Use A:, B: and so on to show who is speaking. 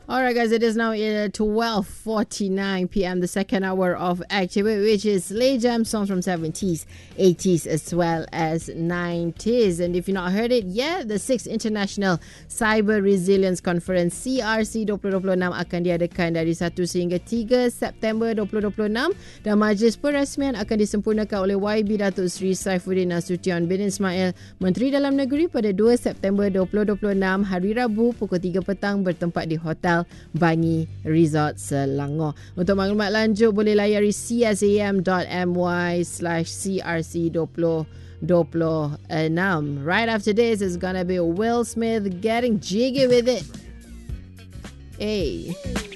A: Alright guys, it is now 12:49 p.m. the second hour of Activate, which is Slay Jam songs from 70s, 80s as well as 90s. And if you've not heard it yet, the 6th International Cyber Resilience Conference CRC 2026 akan diadakan dari 1 sehingga 3 September 2026 dan majlis perasmian akan disempurnakan oleh YB Datuk Seri Saifuddin Nasution bin Ismail, Menteri Dalam Negeri pada 2 September 2026 hari Rabu pukul 3 petang bertempat di Hotel Bangi Resort Selangor. Untuk maklumat lanjut boleh layari csam.my/crc2026. Right after this is gonna be Will Smith getting jiggy with it. Hey.